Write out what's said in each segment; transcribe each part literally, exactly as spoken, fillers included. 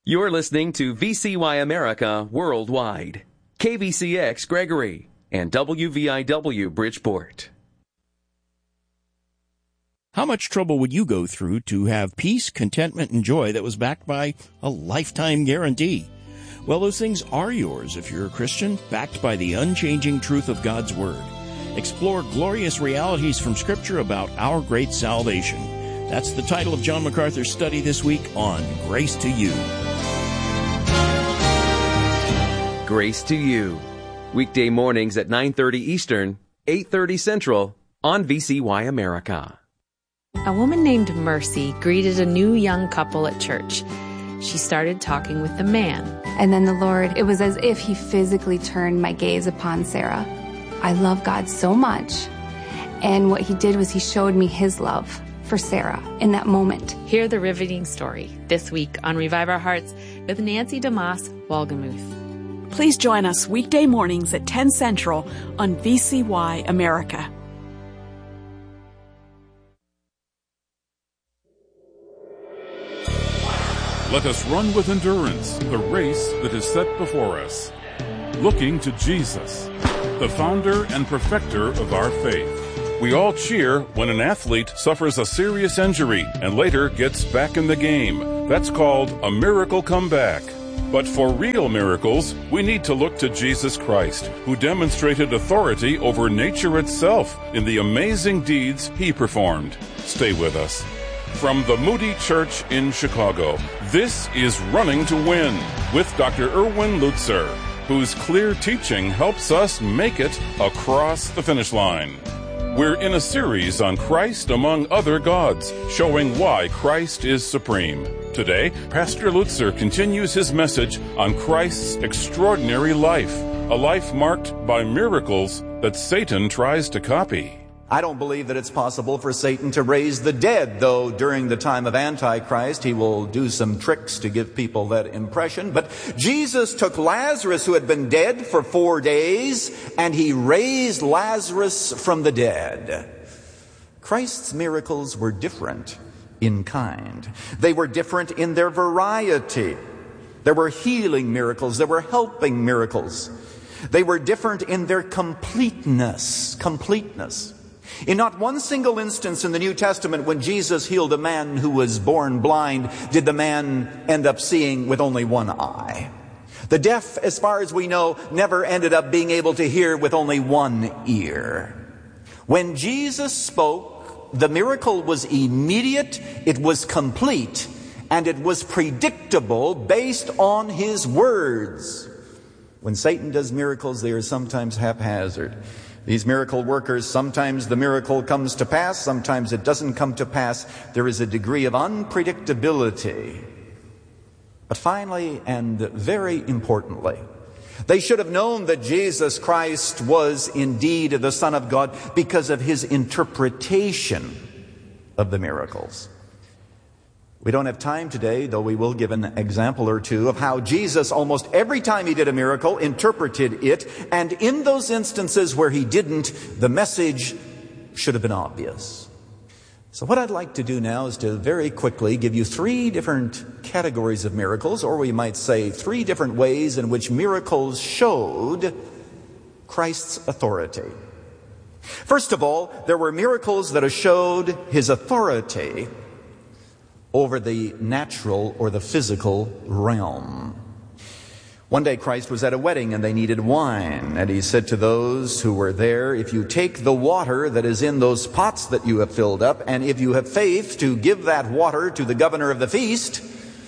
You're listening to V C Y America Worldwide, K V C X Gregory, and W V I W Bridgeport. How much trouble would you go through to have peace, contentment, and joy that was backed by a lifetime guarantee? Well, those things are yours if you're a Christian, backed by the unchanging truth of God's Word. Explore glorious realities from Scripture about our great salvation. That's the title of John MacArthur's study this week on Grace to You. Grace to You. Weekday mornings at nine thirty Eastern, eight thirty Central on V C Y America. A woman named Mercy greeted a new young couple at church. She started talking with the man. And then the Lord, it was as if he physically turned my gaze upon Sarah. I love God so much. And what he did was he showed me his love for Sarah in that moment. Hear the riveting story this week on Revive Our Hearts with Nancy DeMoss Walgemuth. Please join us weekday mornings at ten Central on V C Y America. Let us run with endurance the race that is set before us, looking to Jesus, the founder and perfecter of our faith. We all cheer when an athlete suffers a serious injury and later gets back in the game. That's called a miracle comeback. But for real miracles, we need to look to Jesus Christ, who demonstrated authority over nature itself in the amazing deeds he performed. Stay with us. From the Moody Church in Chicago, this is Running to Win with Doctor Erwin Lutzer, whose clear teaching helps us make it across the finish line. We're in a series on Christ among other gods, showing why Christ is supreme. Today, Pastor Lutzer continues his message on Christ's extraordinary life, a life marked by miracles that Satan tries to copy. I don't believe that it's possible for Satan to raise the dead, though during the time of Antichrist he will do some tricks to give people that impression. But Jesus took Lazarus, who had been dead for four days, and he raised Lazarus from the dead. Christ's miracles were different in kind. They were different in their variety. There were healing miracles. There were helping miracles. They were different in their completeness. Completeness. In not one single instance in the New Testament when Jesus healed a man who was born blind did the man end up seeing with only one eye. The deaf, as far as we know, never ended up being able to hear with only one ear. When Jesus spoke, the miracle was immediate, it was complete, and it was predictable based on his words. When Satan does miracles, they are sometimes haphazard. These miracle workers, sometimes the miracle comes to pass, sometimes it doesn't come to pass. There is a degree of unpredictability. But finally, and very importantly, they should have known that Jesus Christ was indeed the Son of God because of his interpretation of the miracles. We don't have time today, though we will give an example or two of how Jesus, almost every time he did a miracle, interpreted it. And in those instances where he didn't, the message should have been obvious. So what I'd like to do now is to very quickly give you three different categories of miracles, or we might say three different ways in which miracles showed Christ's authority. First of all, there were miracles that showed his authority over the natural or the physical realm. One day Christ was at a wedding and they needed wine, and he said to those who were there, if you take the water that is in those pots that you have filled up, and if you have faith to give that water to the governor of the feast,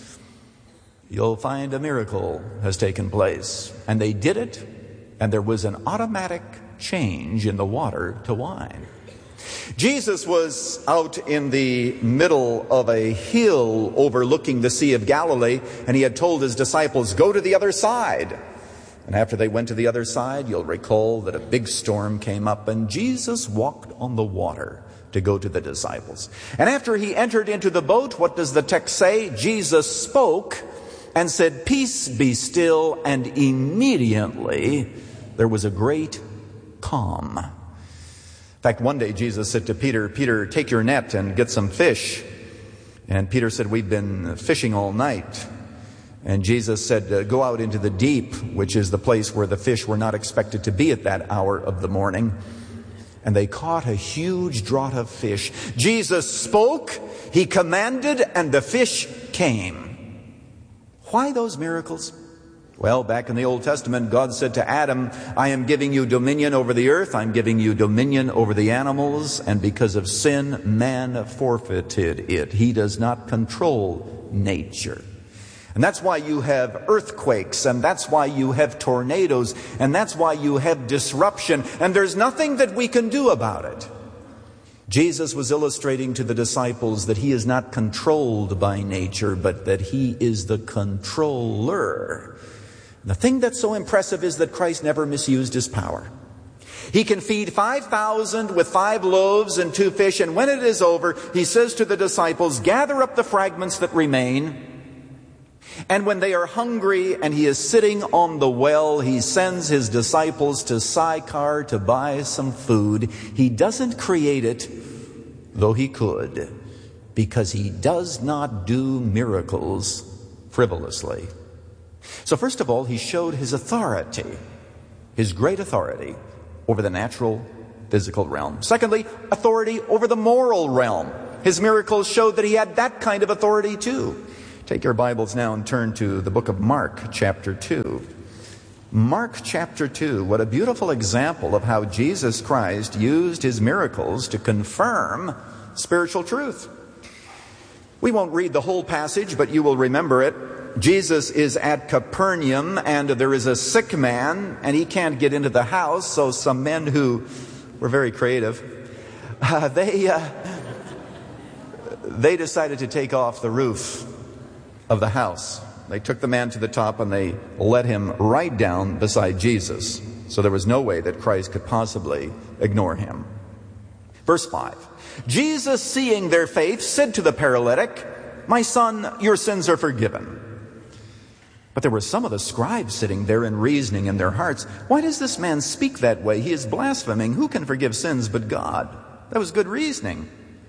you'll find a miracle has taken place. And they did it, and there was an automatic change in the water to wine. Jesus was out in the middle of a hill overlooking the Sea of Galilee, and he had told his disciples, go to the other side. And after they went to the other side, you'll recall that a big storm came up, and Jesus walked on the water to go to the disciples. And after he entered into the boat, what does the text say? Jesus spoke and said, peace be still, and immediately there was a great calm. In fact, one day Jesus said to Peter, Peter, take your net and get some fish. And Peter said, we've been fishing all night. And Jesus said, uh, go out into the deep, which is the place where the fish were not expected to be at that hour of the morning. And they caught a huge draught of fish. Jesus spoke, he commanded, and the fish came. Why those miracles? Well, back in the Old Testament, God said to Adam, I am giving you dominion over the earth, I'm giving you dominion over the animals, and because of sin, man forfeited it. He does not control nature. And that's why you have earthquakes, and that's why you have tornadoes, and that's why you have disruption, and there's nothing that we can do about it. Jesus was illustrating to the disciples that he is not controlled by nature, but that he is the controller. The thing that's so impressive is that Christ never misused his power. He can feed five thousand with five loaves and two fish, and when it is over, he says to the disciples, gather up the fragments that remain. And when they are hungry and he is sitting on the well, he sends his disciples to Sychar to buy some food. He doesn't create it, though he could, because he does not do miracles frivolously. So first of all, he showed his authority, his great authority over the natural physical realm. Secondly, authority over the moral realm. His miracles showed that he had that kind of authority too. Take your Bibles now and turn to the book of Mark, chapter two. Mark, chapter two, what a beautiful example of how Jesus Christ used his miracles to confirm spiritual truth. We won't read the whole passage, but you will remember it. Jesus is at Capernaum, and there is a sick man, and he can't get into the house, so some men who were very creative, uh, they, uh, they decided to take off the roof of the house. They took the man to the top and they let him right down beside Jesus. So there was no way that Christ could possibly ignore him. Verse five. Jesus, seeing their faith, said to the paralytic, my son, your sins are forgiven. But there were some of the scribes sitting there and reasoning in their hearts, why does this man speak that way? He is blaspheming. Who can forgive sins but God? That was good reasoning.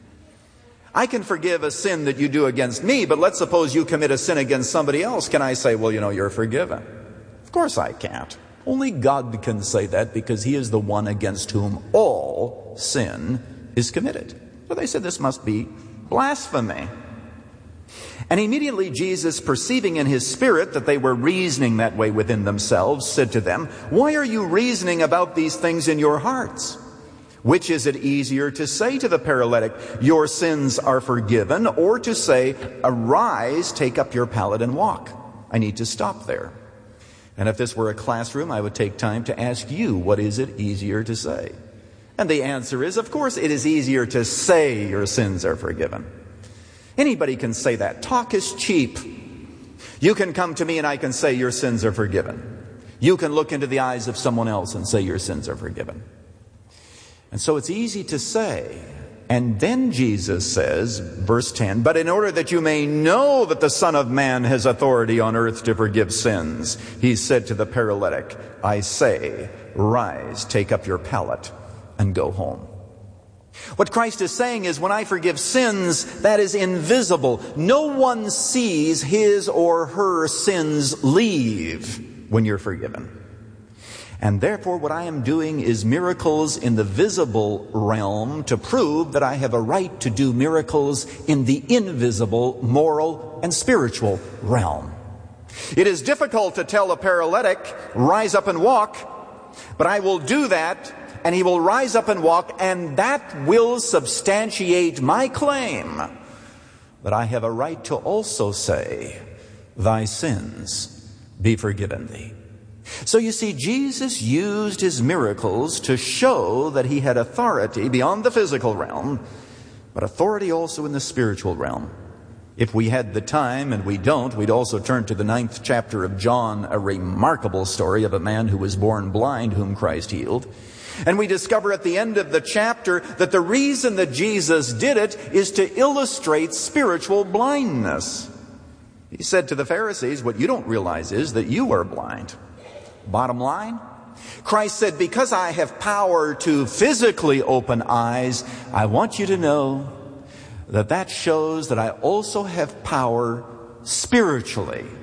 I can forgive a sin that you do against me, but let's suppose you commit a sin against somebody else. Can I say, well, you know, you're forgiven? Of course I can't. Only God can say that because he is the one against whom all sin is committed. So they said this must be blasphemy. And immediately Jesus, perceiving in his spirit that they were reasoning that way within themselves, said to them, why are you reasoning about these things in your hearts? Which is it easier to say to the paralytic, your sins are forgiven, or to say, arise, take up your pallet and walk? I need to stop there. And if this were a classroom, I would take time to ask you, what is it easier to say? And the answer is, of course, it is easier to say your sins are forgiven. Anybody can say that. Talk is cheap. You can come to me and I can say your sins are forgiven. You can look into the eyes of someone else and say your sins are forgiven. And so it's easy to say. And then Jesus says, verse ten, but in order that you may know that the Son of Man has authority on earth to forgive sins, he said to the paralytic, I say, rise, take up your pallet, and go home. What Christ is saying is, when I forgive sins, that is invisible. No one sees his or her sins leave when you're forgiven. And therefore what I am doing is miracles in the visible realm to prove that I have a right to do miracles in the invisible, moral, and spiritual realm. It is difficult to tell a paralytic, rise up and walk, but I will do that, and he will rise up and walk, and that will substantiate my claim that I have a right to also say, thy sins be forgiven thee. So you see, Jesus used his miracles to show that he had authority beyond the physical realm, but authority also in the spiritual realm. If we had the time, and we don't, we'd also turn to the ninth chapter of John, a remarkable story of a man who was born blind whom Christ healed. And we discover at the end of the chapter that the reason that Jesus did it is to illustrate spiritual blindness. He said to the Pharisees, what you don't realize is that you are blind. Bottom line, Christ said, because I have power to physically open eyes, I want you to know that that shows that I also have power spiritually to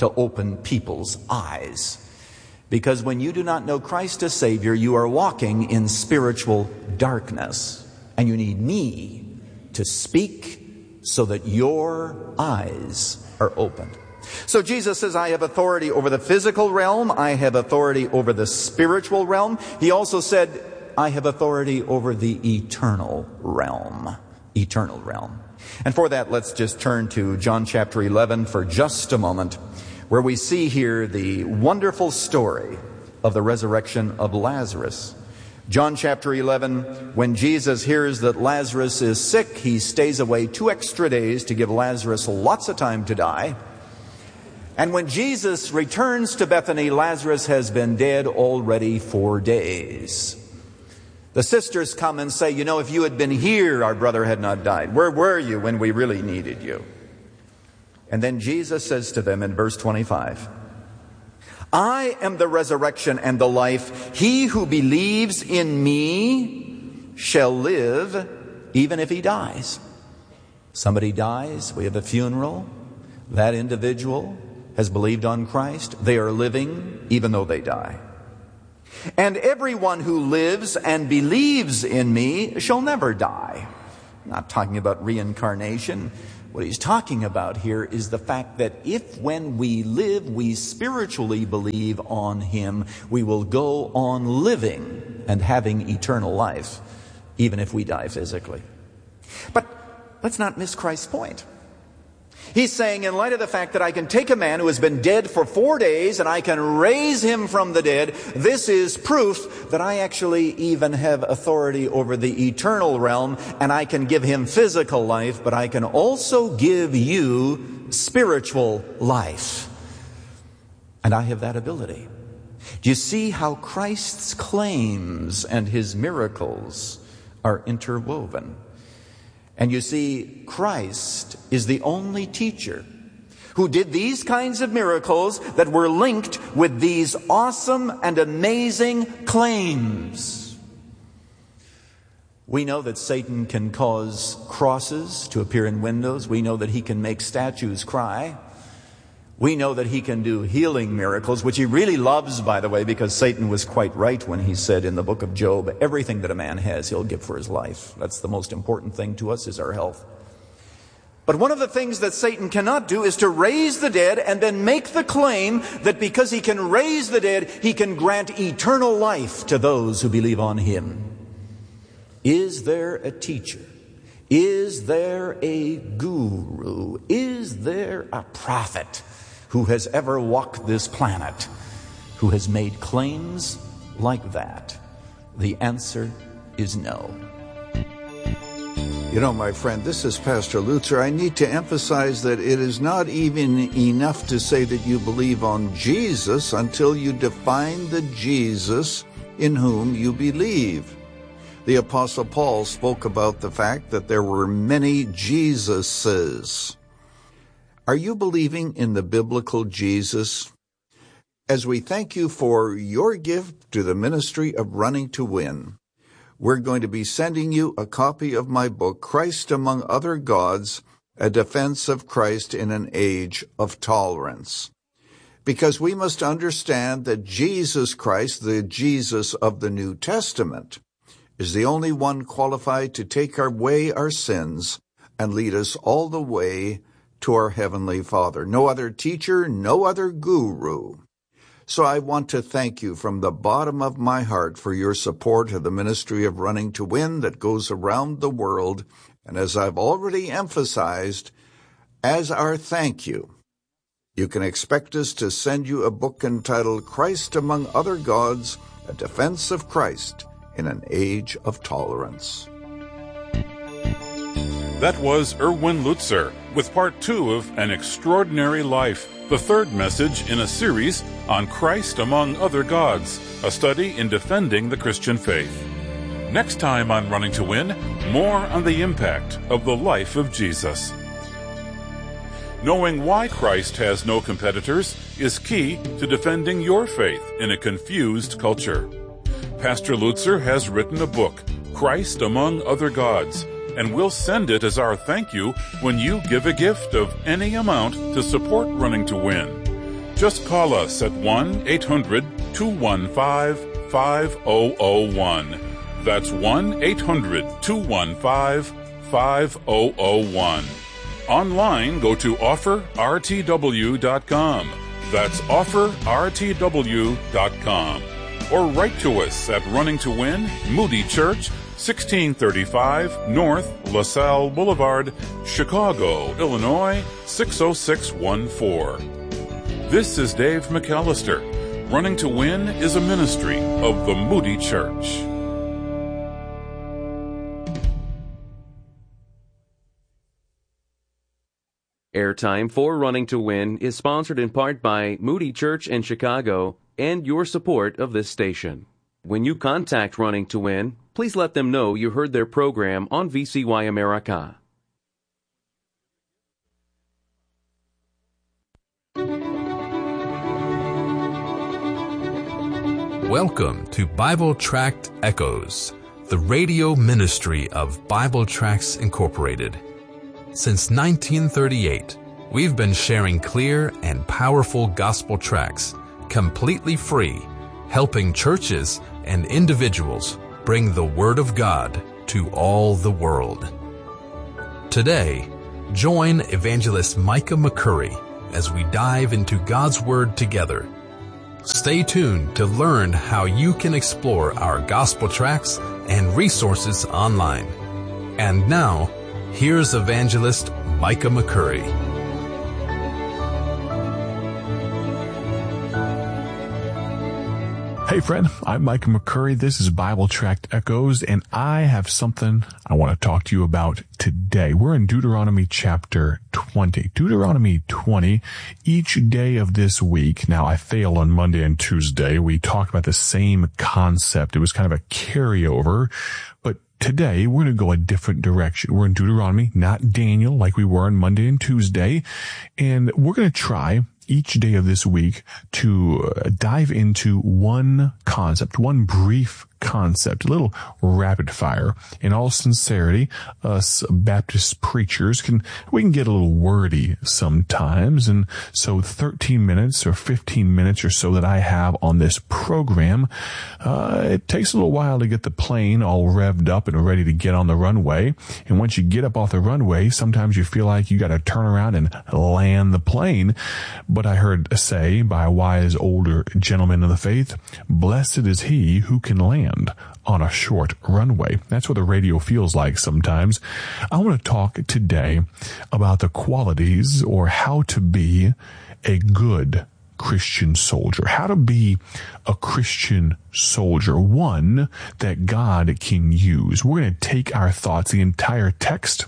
to open people's eyes. Because when you do not know Christ as Savior, you are walking in spiritual darkness. And you need me to speak so that your eyes are opened. So Jesus says, I have authority over the physical realm. I have authority over the spiritual realm. He also said, I have authority over the eternal realm. Eternal realm. And for that, let's just turn to John chapter eleven for just a moment, where we see here the wonderful story of the resurrection of Lazarus. John chapter eleven, when Jesus hears that Lazarus is sick, he stays away two extra days to give Lazarus lots of time to die. And when Jesus returns to Bethany, Lazarus has been dead already four days. The sisters come and say, you know, if you had been here, our brother had not died. Where were you when we really needed you? And then Jesus says to them in verse twenty-five, I am the resurrection and the life. He who believes in me shall live even if he dies. Somebody dies, we have a funeral. That individual has believed on Christ. They are living even though they die. And everyone who lives and believes in me shall never die. I'm not talking about reincarnation. What he's talking about here is the fact that if when we live, we spiritually believe on him, we will go on living and having eternal life, even if we die physically. But let's not miss Christ's point. He's saying, in light of the fact that I can take a man who has been dead for four days and I can raise him from the dead, this is proof that I actually even have authority over the eternal realm, and I can give him physical life, but I can also give you spiritual life. And I have that ability. Do you see how Christ's claims and his miracles are interwoven? And you see, Christ is the only teacher who did these kinds of miracles that were linked with these awesome and amazing claims. We know that Satan can cause crosses to appear in windows. We know that he can make statues cry. We know that he can do healing miracles, which he really loves, by the way, because Satan was quite right when he said in the book of Job, everything that a man has, he'll give for his life. That's the most important thing to us, is our health. But one of the things that Satan cannot do is to raise the dead and then make the claim that because he can raise the dead, he can grant eternal life to those who believe on him. Is there a teacher? Is there a guru? Is there a prophet who has ever walked this planet who has made claims like that? The answer is no. You know, my friend, this is Pastor Lutzer. I need to emphasize that it is not even enough to say that you believe on Jesus until you define the Jesus in whom you believe. The Apostle Paul spoke about the fact that there were many Jesuses. Are you believing in the biblical Jesus? As we thank you for your gift to the ministry of Running to Win, we're going to be sending you a copy of my book, Christ Among Other Gods, A Defense of Christ in an Age of Tolerance. Because we must understand that Jesus Christ, the Jesus of the New Testament, is the only one qualified to take away our sins and lead us all the way to our Heavenly Father. No other teacher, no other guru. So I want to thank you from the bottom of my heart for your support of the ministry of Running to Win that goes around the world. And as I've already emphasized, as our thank you, you can expect us to send you a book entitled Christ Among Other Gods, A Defense of Christ in an Age of Tolerance. That was Erwin Lutzer with part two of An Extraordinary Life, the third message in a series on Christ Among Other Gods, a study in defending the Christian faith. Next time on Running to Win, more on the impact of the life of Jesus. Knowing why Christ has no competitors is key to defending your faith in a confused culture. Pastor Lutzer has written a book, Christ Among Other Gods, and we'll send it as our thank you when you give a gift of any amount to support Running to Win. Just call us at one eight hundred two one five five zero zero one. That's one eight hundred two one five five zero zero one. Online, go to offer r t w dot com. That's offer r t w dot com. Or write to us at Running to Win, Moody Church, sixteen thirty-five North LaSalle Boulevard, Chicago, Illinois, six oh six one four. This is Dave McAllister. Running to Win is a ministry of the Moody Church. Airtime for Running to Win is sponsored in part by Moody Church in Chicago and your support of this station. When you contact Running to Win, please let them know you heard their program on V C Y America. Welcome to Bible Tract Echoes, the radio ministry of Bible Tracts Incorporated. Since nineteen thirty-eight, we've been sharing clear and powerful gospel tracts, completely free, helping churches and individuals bring the Word of God to all the world. Today, join Evangelist Micah McCurry as we dive into God's Word together. Stay tuned to learn how you can explore our gospel tracts and resources online. And now, here's Evangelist Micah McCurry. Hey friend, I'm Micah McCurry. This is Bible Tract Echoes, and I have something I want to talk to you about today. We're in Deuteronomy chapter twenty. Deuteronomy twenty, each day of this week. Now, I failed on Monday and Tuesday. We talked about the same concept. It was kind of a carryover, but today, we're going to go a different direction. We're in Deuteronomy, not Daniel, like we were on Monday and Tuesday. And we're going to try each day of this week to dive into one concept, one brief concept, a little rapid fire. In all sincerity, us Baptist preachers can, we can get a little wordy sometimes. And so thirteen minutes or fifteen minutes or so that I have on this program, uh, it takes a little while to get the plane all revved up and ready to get on the runway. And once you get up off the runway, sometimes you feel like you got to turn around and land the plane. But I heard say by a wise older gentleman of the faith, blessed is he who can land on a short runway. That's what the radio feels like sometimes. I want to talk today about the qualities or how to be a good Christian soldier, how to be a Christian soldier, one that God can use. We're going to take our thoughts, the entire text,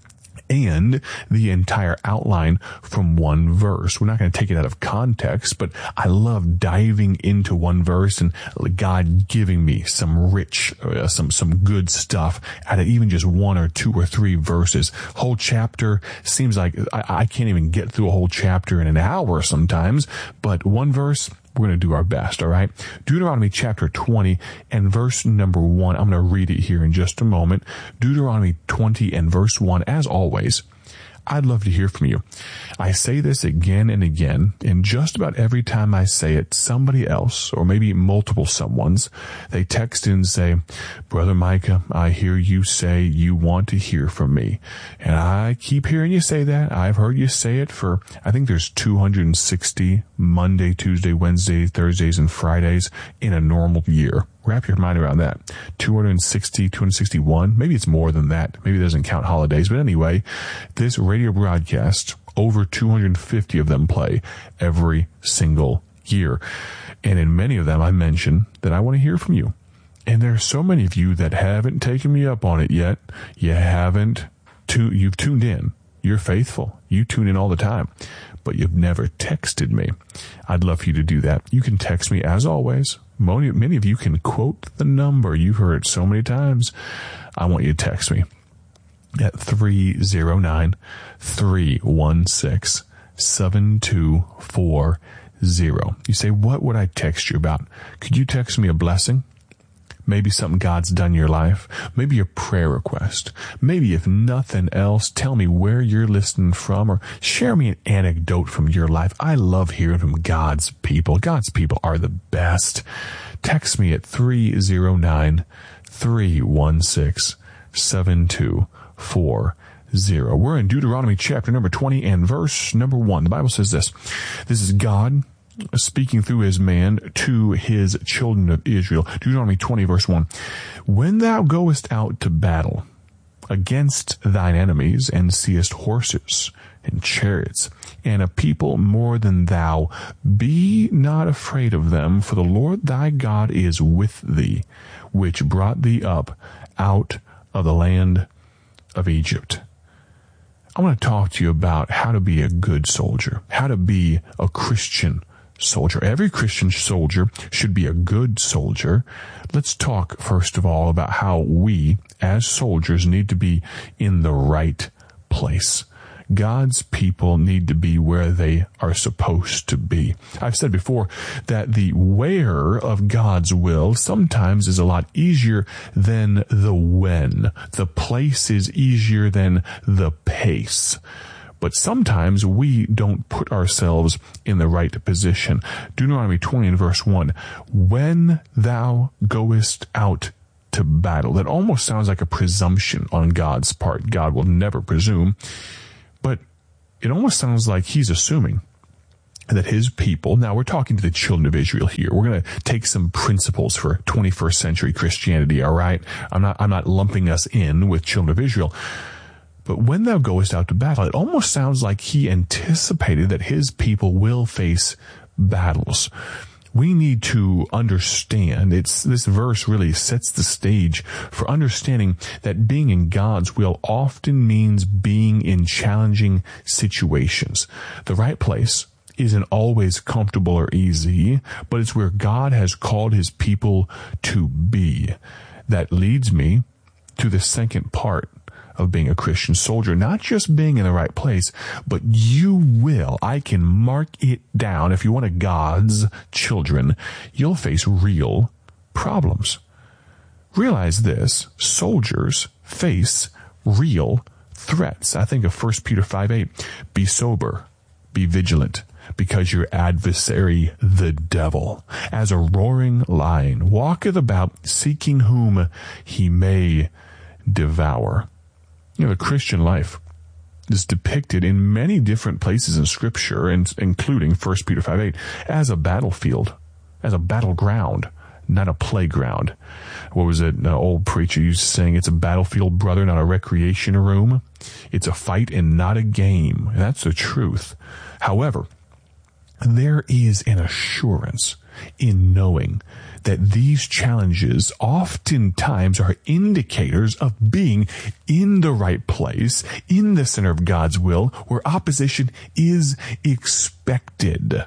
and the entire outline from one verse. We're not going to take it out of context, but I love diving into one verse and God giving me some rich, uh, some, some good stuff out of even just one or two or three verses. Whole chapter seems like I, I can't even get through a whole chapter in an hour sometimes, but one verse, we're going to do our best, all right? Deuteronomy chapter twenty and verse number one. I'm going to read it here in just a moment. Deuteronomy twenty and verse one, as always. I'd love to hear from you. I say this again and again, and just about every time I say it, somebody else, or maybe multiple someones, they text in and say, Brother Micah, I hear you say you want to hear from me. And I keep hearing you say that. I've heard you say it for, I think there's two hundred sixty Monday, Tuesday, Wednesday, Thursdays, and Fridays in a normal year. Wrap your mind around that. two hundred sixty, two hundred sixty-one, maybe it's more than that. Maybe it doesn't count holidays. But anyway, this radio broadcast, over two hundred fifty of them play every single year. And in many of them, I mention that I want to hear from you. And there are so many of you that haven't taken me up on it yet. You haven't, tu- you've tuned in. You're faithful. You tune in all the time. But you've never texted me. I'd love for you to do that. You can text me as always. Many, many of you can quote the number. You've heard it so many times. I want you to text me at three oh nine, three one six, seven two four zero. You say, what would I text you about? Could you text me a blessing? Maybe something God's done in your life. Maybe a prayer request. Maybe if nothing else, tell me where you're listening from or share me an anecdote from your life. I love hearing from God's people. God's people are the best. Text me at three oh nine, three one six, seven two four zero. We're in Deuteronomy chapter number twenty and verse number one. The Bible says this. This is God speaking through his man to his children of Israel. Deuteronomy twenty verse one. When thou goest out to battle against thine enemies and seest horses and chariots and a people more than thou, be not afraid of them, for the Lord thy God is with thee, which brought thee up out of the land of Egypt. I want to talk to you about how to be a good soldier, how to be a Christian soldier. Every Christian soldier should be a good soldier. Let's talk first of all about how we as soldiers need to be in the right place. God's people need to be where they are supposed to be. I've said before that the where of God's will sometimes is a lot easier than the when. The place is easier than the pace. But sometimes we don't put ourselves in the right position. Deuteronomy twenty and verse one, when thou goest out to battle. That almost sounds like a presumption on God's part. God will never presume. But it almost sounds like he's assuming that his people, now we're talking to the children of Israel here. We're going to take some principles for twenty-first century Christianity, all right? I'm not, I'm not lumping us in with children of Israel. But when thou goest out to battle, it almost sounds like he anticipated that his people will face battles. We need to understand, it's, this verse really sets the stage for understanding that being in God's will often means being in challenging situations. The right place isn't always comfortable or easy, but it's where God has called his people to be. That leads me to the second part of being a Christian soldier, not just being in the right place, but you will, I can mark it down, if you're one of God's children, you'll face real problems. Realize this, soldiers face real threats. I think of First Peter five eight, be sober, be vigilant, because your adversary, the devil, as a roaring lion, walketh about seeking whom he may devour. You know, the Christian life is depicted in many different places in Scripture, and including First Peter five eight, as a battlefield, as a battleground, not a playground. What was it? An old preacher used to saying, it's a battlefield, brother, not a recreation room. It's a fight and not a game. And that's the truth. However, there is an assurance in knowing that these challenges oftentimes are indicators of being in the right place, in the center of God's will, where opposition is expected.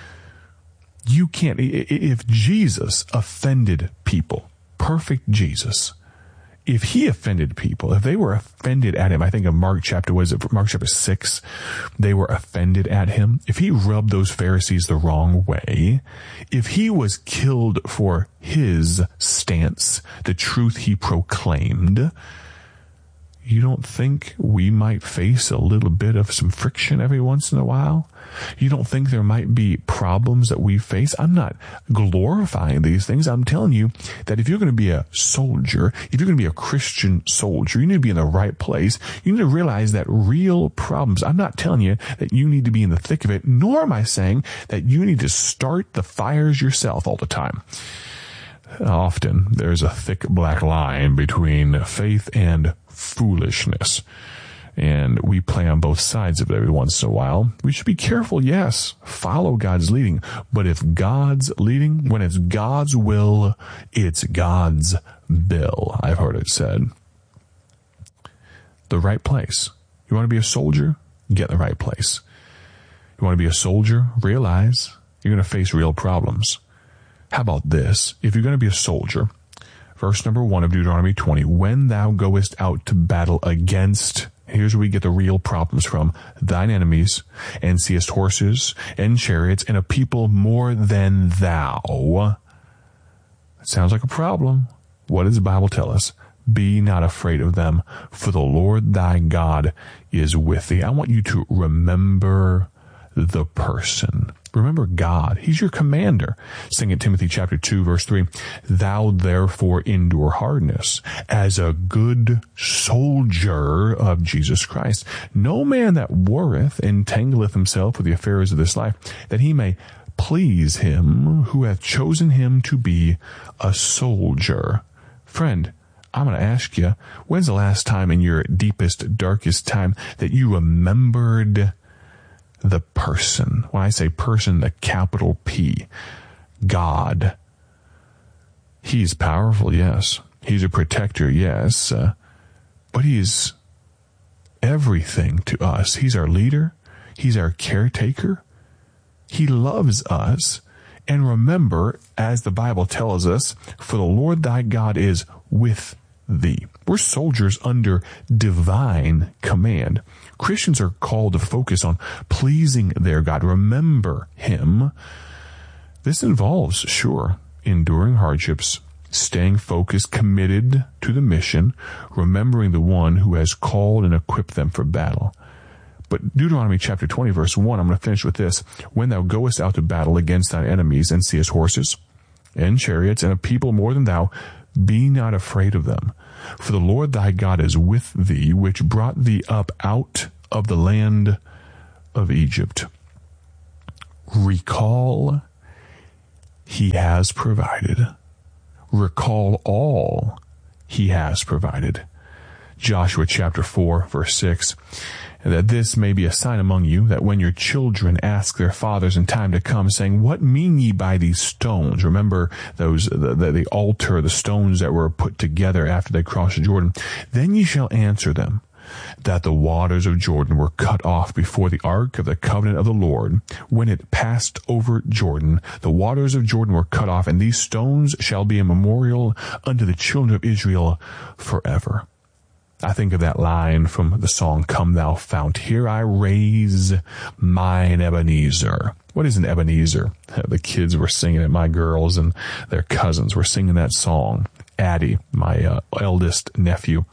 You can't, if Jesus offended people, perfect Jesus, if he offended people, if they were offended at him, I think of Mark chapter, was it Mark chapter six, they were offended at him. If he rubbed those Pharisees the wrong way, if he was killed for his stance, the truth he proclaimed, you don't think we might face a little bit of some friction every once in a while? You don't think there might be problems that we face? I'm not glorifying these things. I'm telling you that if you're going to be a soldier, if you're going to be a Christian soldier, you need to be in the right place. You need to realize that real problems, I'm not telling you that you need to be in the thick of it, nor am I saying that you need to start the fires yourself all the time. Often there's a thick black line between faith and foolishness. And we play on both sides of it every once in a while. We should be careful, yes. Follow God's leading. But if God's leading, when it's God's will, it's God's bill. I've heard it said. The right place. You want to be a soldier? Get in the right place. You want to be a soldier? Realize you're going to face real problems. How about this? If you're going to be a soldier, verse number one of Deuteronomy twenty, when thou goest out to battle against, here's where we get the real problems from, thine enemies, and seest horses and chariots and a people more than thou. That sounds like a problem. What does the Bible tell us? Be not afraid of them, for the Lord thy God is with thee. I want you to remember the person. Remember God. He's your commander. Second Timothy chapter two, verse three. Thou therefore endure hardness as a good soldier of Jesus Christ. No man that warreth entangleth himself with the affairs of this life, that he may please him who hath chosen him to be a soldier. Friend, I'm going to ask you, when's the last time in your deepest, darkest time that you remembered the person? When I say person, the capital P, God. He's powerful, yes. He's a protector, yes. Uh, but he's everything to us. He's our leader. He's our caretaker. He loves us. And remember, as the Bible tells us, for the Lord thy God is with thee. We're soldiers under divine command. Christians are called to focus on pleasing their God. Remember him. This involves, sure, enduring hardships, staying focused, committed to the mission, remembering the one who has called and equipped them for battle. But Deuteronomy chapter twenty, verse one, I'm going to finish with this. When thou goest out to battle against thine enemies, and seest horses and chariots and a people more than thou, be not afraid of them. For the Lord thy God is with thee, which brought thee up out of the land of Egypt. Recall, he has provided. Recall all he has provided. Joshua chapter four, verse six. That this may be a sign among you, that when your children ask their fathers in time to come, saying, what mean ye by these stones? Remember those, the, the, the altar, the stones that were put together after they crossed the Jordan. Then ye shall answer them, that the waters of Jordan were cut off before the ark of the covenant of the Lord. When it passed over Jordan, the waters of Jordan were cut off, and these stones shall be a memorial unto the children of Israel forever. I think of that line from the song, Come Thou Fount. Here I raise mine Ebenezer. What is an Ebenezer? The kids were singing it. My girls and their cousins were singing that song. Addie, my uh, eldest nephew,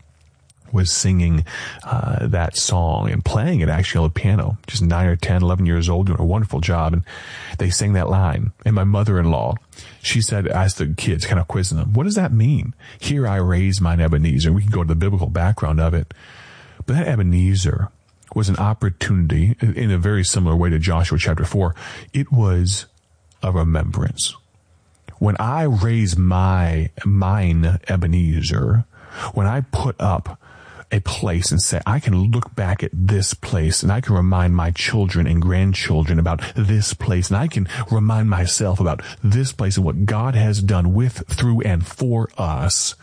was singing uh, that song and playing it actually on the piano, just nine or ten, eleven years old, doing a wonderful job. And they sang that line. And my mother-in-law, she said, asked the kids, kind of quizzing them, what does that mean? Here I raise mine Ebenezer. We can go to the biblical background of it. But that Ebenezer was an opportunity in a very similar way to Joshua chapter four. It was a remembrance. When I raise my, mine Ebenezer, when I put up a place and say, I can look back at this place and I can remind my children and grandchildren about this place, and I can remind myself about this place and what God has done with, through, and for us.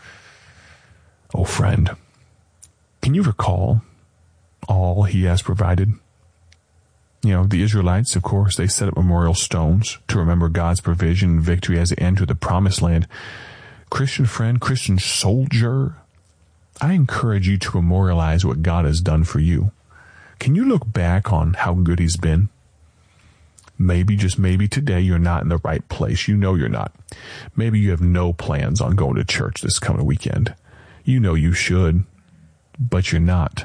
Oh, friend, can you recall all he has provided? You know, the Israelites, of course, they set up memorial stones to remember God's provision and victory as they enter the promised land. Christian friend, Christian soldier, I encourage you to memorialize what God has done for you. Can you look back on how good he's been? Maybe, just maybe today you're not in the right place. You know you're not. Maybe you have no plans on going to church this coming weekend. You know you should, but you're not.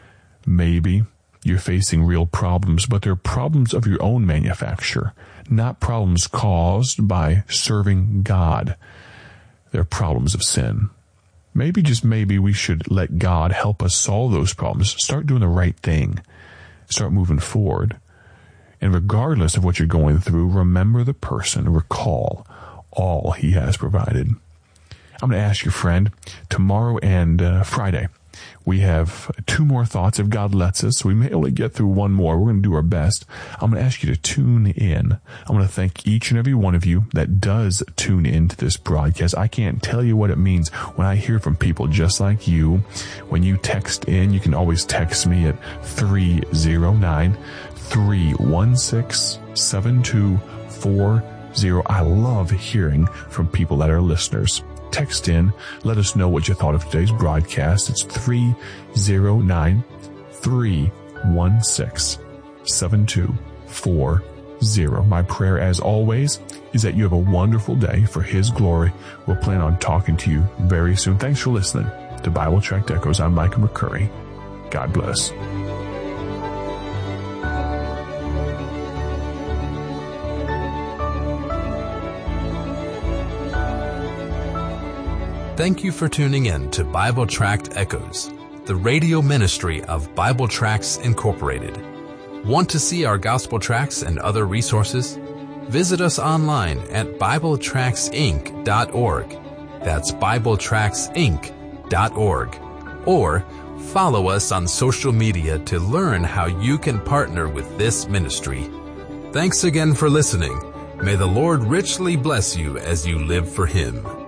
Maybe you're facing real problems, but they're problems of your own manufacture, not problems caused by serving God. They're problems of sin. Maybe, just maybe, we should let God help us solve those problems. Start doing the right thing. Start moving forward. And regardless of what you're going through, remember the person. Recall all he has provided. I'm going to ask you, friend, tomorrow and uh, Friday, we have two more thoughts if God lets us. We may only get through one more. We're going to do our best. I'm going to ask you to tune in. I'm going to thank each and every one of you that does tune into this broadcast. I can't tell you what it means when I hear from people just like you. When you text in, you can always text me at three oh nine, three one six, seven two four zero. I love hearing from people that are listeners. Text in. Let us know what you thought of today's broadcast. It's three oh nine, three one six, seven two four zero. My prayer, as always, is that you have a wonderful day for His glory. We'll plan on talking to you very soon. Thanks for listening to Bible Tract Echoes. I'm Micah McCurry. God bless. Thank you for tuning in to Bible Tract Echoes, the radio ministry of Bible Tracts Incorporated. Want to see our gospel tracts and other resources? Visit us online at bible tracts inc dot org. That's bible tracts inc dot org. Or follow us on social media to learn how you can partner with this ministry. Thanks again for listening. May the Lord richly bless you as you live for Him.